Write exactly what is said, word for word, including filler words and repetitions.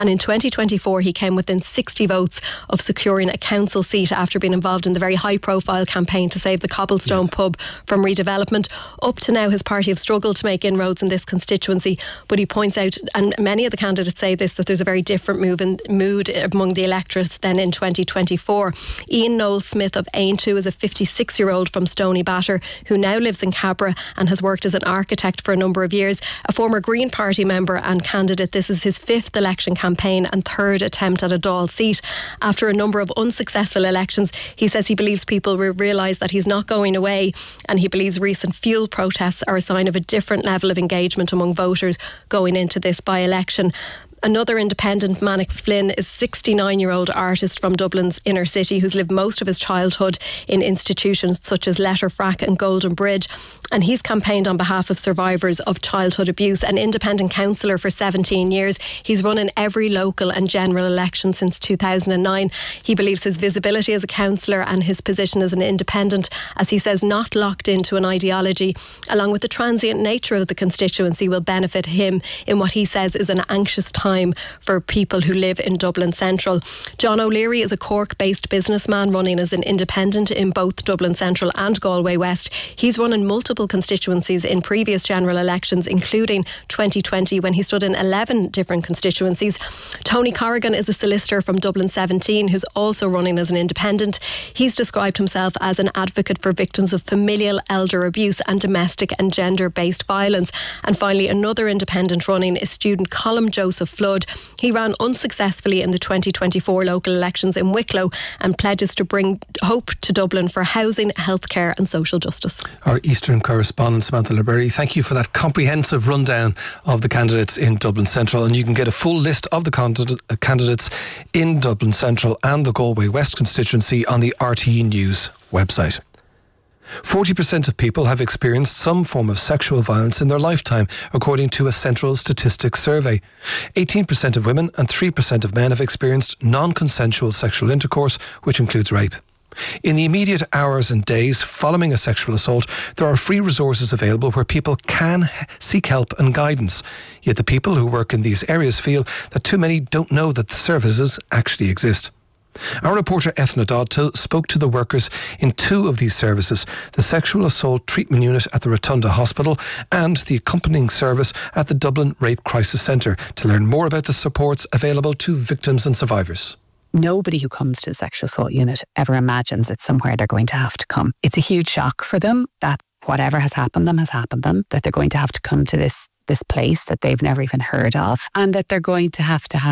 And in twenty twenty-four, he came within sixty votes of securing a council seat after being involved in the very high-profile campaign to save the Cobblestone yeah. pub from redevelopment. Up to now, his party have struggled to make inroads in this constituency, but he points out, and many of the candidates say this, that there's a very different move in, mood among the electorate than in twenty twenty-four. Ian Noel Smith of Aintree is a fifty-six-year-old from Stoney Batter who now lives in Cabra and has worked as an architect for a number of years. A former Green Party member and candidate, this is his fifth election campaign campaign and third attempt at a Dáil seat. After a number of unsuccessful elections, he says he believes people will realise that he's not going away, and he believes recent fuel protests are a sign of a different level of engagement among voters going into this by-election. Another independent, Mannix Flynn, is a sixty-nine-year-old artist from Dublin's inner city who's lived most of his childhood in institutions such as Letterfrack and Golden Bridge, and he's campaigned on behalf of survivors of childhood abuse. An independent councillor for seventeen years, he's run in every local and general election since two thousand nine. He believes his visibility as a councillor and his position as an independent, as he says, not locked into an ideology, along with the transient nature of the constituency, will benefit him in what he says is an anxious time for people who live in Dublin Central. John O'Leary is a Cork-based businessman running as an independent in both Dublin Central and Galway West. He's run in multiple constituencies in previous general elections, including twenty twenty, when he stood in eleven different constituencies. Tony Corrigan is a solicitor from Dublin seventeen who's also running as an independent. He's described himself as an advocate for victims of familial elder abuse and domestic and gender-based violence. And finally, another independent running is student Colm Joseph Flood. He ran unsuccessfully in the twenty twenty-four local elections in Wicklow and pledges to bring hope to Dublin for housing, healthcare and social justice. Our Eastern correspondent Samantha Liberry, thank you for that comprehensive rundown of the candidates in Dublin Central, and you can get a full list of the candidates in Dublin Central and the Galway West constituency on the R T E News website. forty percent of people have experienced some form of sexual violence in their lifetime, according to a Central Statistics survey. eighteen percent of women and three percent of men have experienced non-consensual sexual intercourse, which includes rape. In the immediate hours and days following a sexual assault, there are free resources available where people can seek help and guidance. Yet the people who work in these areas feel that too many don't know that the services actually exist. Our reporter Ethna Dodd t- spoke to the workers in two of these services, the Sexual Assault Treatment Unit at the Rotunda Hospital and the accompanying service at the Dublin Rape Crisis Centre, to learn more about the supports available to victims and survivors. Nobody who comes to the sexual assault unit ever imagines it's somewhere they're going to have to come. It's a huge shock for them that whatever has happened them has happened them, that they're going to have to come to this this place that they've never even heard of, and that they're going to have to have